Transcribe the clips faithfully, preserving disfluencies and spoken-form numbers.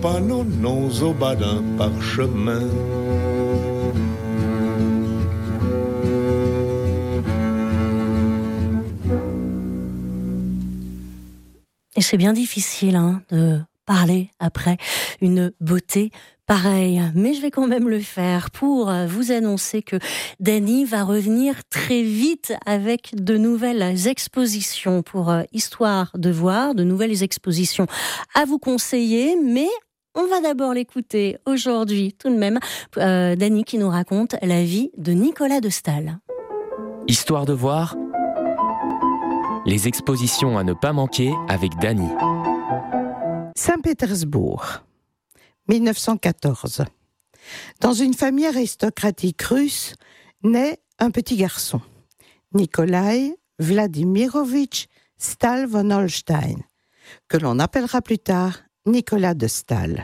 pas nos noms au bas d'un parchemin. Et c'est bien difficile hein, de parler après une beauté pareille, mais je vais quand même le faire pour vous annoncer que Dany va revenir très vite avec de nouvelles expositions pour Histoire de voir, de nouvelles expositions à vous conseiller, mais on va d'abord l'écouter aujourd'hui tout de même, euh, Dany qui nous raconte la vie de Nicolas de Staël. Histoire de voir, les expositions à ne pas manquer avec Dany. Saint-Pétersbourg, dix-neuf cent quatorze. Dans une famille aristocratique russe, naît un petit garçon, Nikolai Vladimirovitch Staël von Holstein, que l'on appellera plus tard Nicolas de Staël.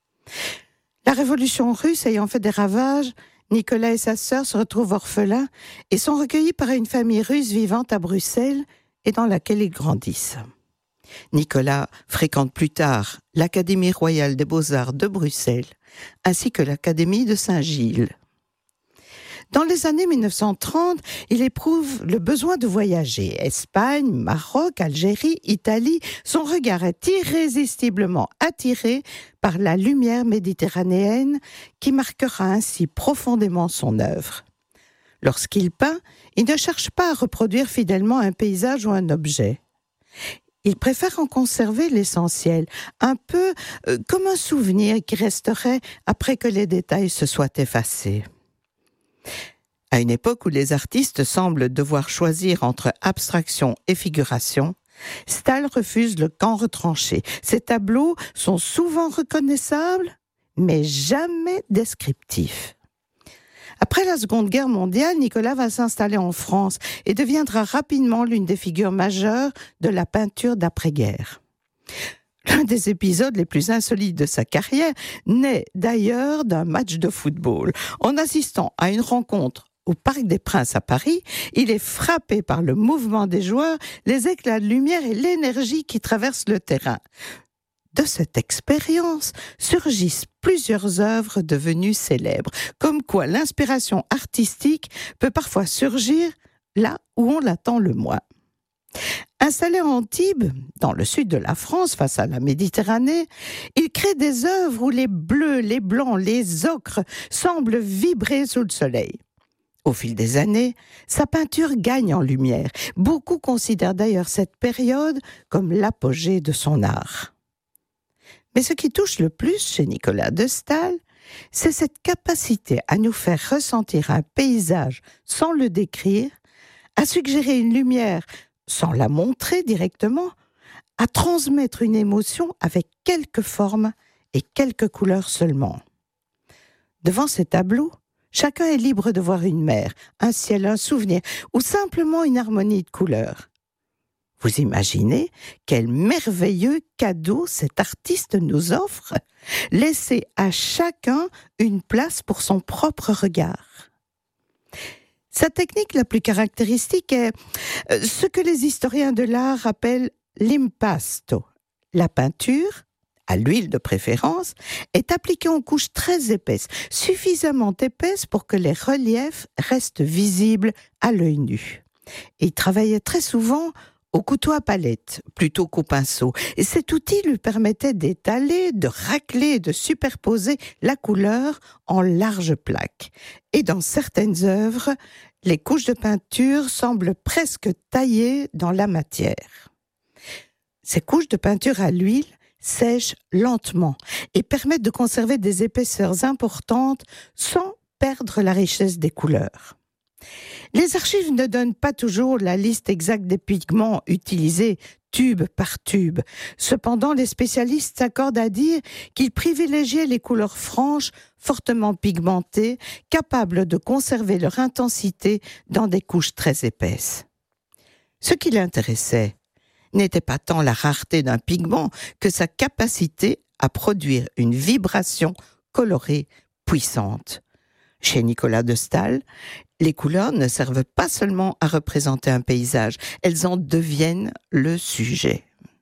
La révolution russe ayant fait des ravages, Nicolas et sa sœur se retrouvent orphelins et sont recueillis par une famille russe vivant à Bruxelles et dans laquelle ils grandissent. Nicolas fréquente plus tard l'Académie royale des beaux-arts de Bruxelles, ainsi que l'Académie de Saint-Gilles. Dans les années dix-neuf cent trente, il éprouve le besoin de voyager. Espagne, Maroc, Algérie, Italie, son regard est irrésistiblement attiré par la lumière méditerranéenne qui marquera ainsi profondément son œuvre. Lorsqu'il peint, il ne cherche pas à reproduire fidèlement un paysage ou un objet. Il préfère en conserver l'essentiel, un peu euh, comme un souvenir qui resterait après que les détails se soient effacés. À une époque où les artistes semblent devoir choisir entre abstraction et figuration, Staël refuse le camp retranché. Ses tableaux sont souvent reconnaissables, mais jamais descriptifs. Après la Seconde Guerre mondiale, Nicolas va s'installer en France et deviendra rapidement l'une des figures majeures de la peinture d'après-guerre. L'un des épisodes les plus insolites de sa carrière naît d'ailleurs d'un match de football. En assistant à une rencontre au Parc des Princes à Paris, il est frappé par le mouvement des joueurs, les éclats de lumière et l'énergie qui traversent le terrain. De cette expérience surgissent plusieurs œuvres devenues célèbres, comme quoi l'inspiration artistique peut parfois surgir là où on l'attend le moins. Installé à Antibes, dans le sud de la France, face à la Méditerranée, il crée des œuvres où les bleus, les blancs, les ocres semblent vibrer sous le soleil. Au fil des années, sa peinture gagne en lumière. Beaucoup considèrent d'ailleurs cette période comme l'apogée de son art. Mais ce qui touche le plus chez Nicolas de Staël, c'est cette capacité à nous faire ressentir un paysage sans le décrire, à suggérer une lumière sans la montrer directement, à transmettre une émotion avec quelques formes et quelques couleurs seulement. Devant ces tableaux, chacun est libre de voir une mer, un ciel, un souvenir, ou simplement une harmonie de couleurs. Vous imaginez quel merveilleux cadeau cet artiste nous offre, laisser à chacun une place pour son propre regard. Sa technique la plus caractéristique est ce que les historiens de l'art appellent l'impasto. La peinture, à l'huile de préférence, est appliquée en couches très épaisses, suffisamment épaisses pour que les reliefs restent visibles à l'œil nu. Et il travaillait très souvent au couteau à palette, plutôt qu'au pinceau. Et cet outil lui permettait d'étaler, de racler, de superposer la couleur en larges plaques. Et dans certaines œuvres, les couches de peinture semblent presque taillées dans la matière. Ces couches de peinture à l'huile sèchent lentement et permettent de conserver des épaisseurs importantes sans perdre la richesse des couleurs. Les archives ne donnent pas toujours la liste exacte des pigments utilisés tube par tube. Cependant, les spécialistes s'accordent à dire qu'ils privilégiaient les couleurs franches, fortement pigmentées, capables de conserver leur intensité dans des couches très épaisses. Ce qui l'intéressait n'était pas tant la rareté d'un pigment que sa capacité à produire une vibration colorée puissante. Chez Nicolas de Staël, les couleurs ne servent pas seulement à représenter un paysage, elles en deviennent le sujet.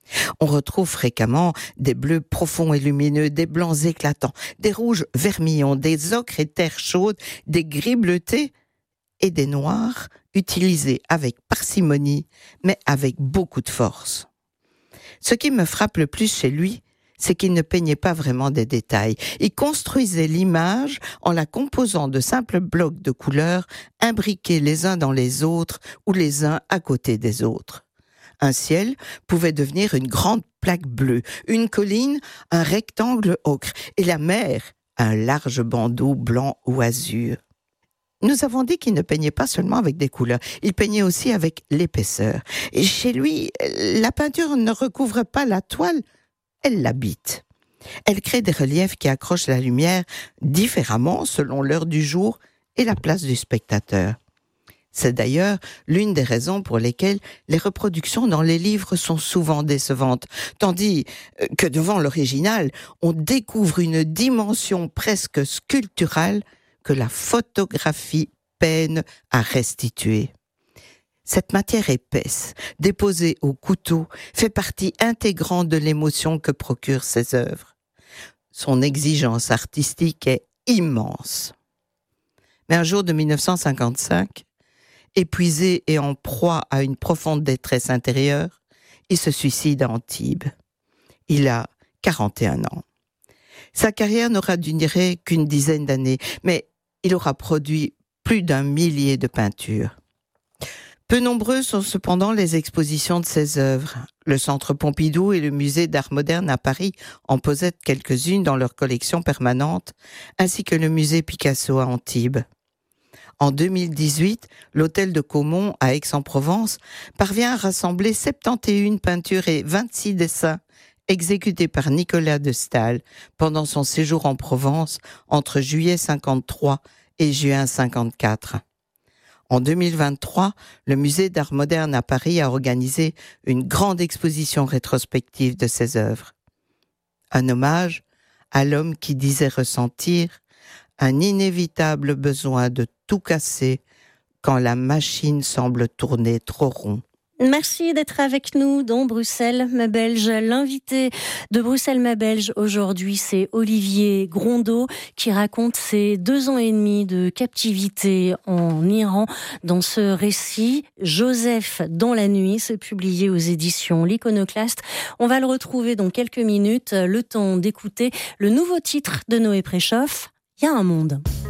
On retrouve fréquemment des bleus profonds et lumineux, des blancs éclatants, des rouges vermillons, des ocres et terres chaudes, des gris bleutés et des noirs utilisés avec parcimonie, mais avec beaucoup de force. Ce qui me frappe le plus chez lui, c'est qu'il ne peignait pas vraiment des détails. Il construisait l'image en la composant de simples blocs de couleurs imbriqués les uns dans les autres ou les uns à côté des autres. Un ciel pouvait devenir une grande plaque bleue, une colline, un rectangle ocre, et la mer, un large bandeau blanc ou azur. Nous avons dit qu'il ne peignait pas seulement avec des couleurs, il peignait aussi avec l'épaisseur. Et chez lui, la peinture ne recouvre pas la toile, elle l'habite. Elle crée des reliefs qui accrochent la lumière différemment selon l'heure du jour et la place du spectateur. C'est d'ailleurs l'une des raisons pour lesquelles les reproductions dans les livres sont souvent décevantes, tandis que devant l'original, on découvre une dimension presque sculpturale que la photographie peine à restituer. Cette matière épaisse, déposée au couteau, fait partie intégrante de l'émotion que procurent ses œuvres. Son exigence artistique est immense. Mais un jour de mille neuf cent cinquante-cinq, épuisé et en proie à une profonde détresse intérieure, il se suicide à Antibes. Il a quarante et un ans. Sa carrière n'aura duré qu'une dizaine d'années, mais il aura produit plus d'un millier de peintures. Peu nombreuses sont cependant les expositions de ses œuvres. Le Centre Pompidou et le Musée d'Art Moderne à Paris en possèdent quelques-unes dans leur collection permanente, ainsi que le Musée Picasso à Antibes. En deux mille dix-huit, l'hôtel de Caumont à Aix-en-Provence parvient à rassembler soixante et une peintures et vingt-six dessins exécutés par Nicolas de Staël pendant son séjour en Provence entre juillet cinquante-trois et juin cinquante-quatre. En deux mille vingt-trois, le Musée d'Art Moderne à Paris a organisé une grande exposition rétrospective de ses œuvres. Un hommage à l'homme qui disait ressentir un inévitable besoin de tout casser quand la machine semble tourner trop rond. Merci d'être avec nous dans Bruxelles, ma Belge. L'invité de Bruxelles, ma Belge, aujourd'hui, c'est Olivier Grondeau qui raconte ses deux ans et demi de captivité en Iran. Dans ce récit, Joseph dans la nuit, c'est publié aux éditions L'Iconoclaste. On va le retrouver dans quelques minutes, le temps d'écouter le nouveau titre de Noé Préchoff, Il y a un monde.